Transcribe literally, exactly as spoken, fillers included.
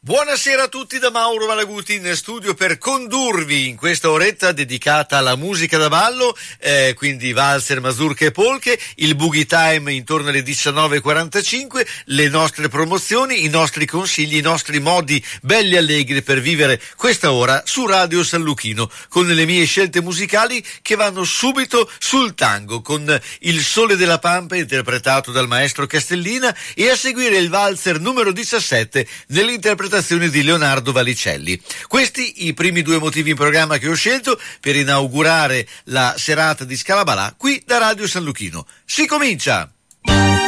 Buonasera a tutti da Mauro Malaguti in studio per condurvi in questa oretta dedicata alla musica da ballo, eh, quindi valzer, mazurche e polche, il boogie time intorno alle diciannove e quarantacinque, le nostre promozioni, i nostri consigli, i nostri modi belli e allegri per vivere questa ora su Radio San Luchino, con le mie scelte musicali che vanno subito sul tango, con Il Sole della Pampa interpretato dal maestro Castellina e a seguire il valzer numero diciassette nell'interpretazione di Leonardo Valicelli. Questi i primi due motivi in programma che ho scelto per inaugurare la serata di Scalabalà qui da Radio San Luchino. Si comincia!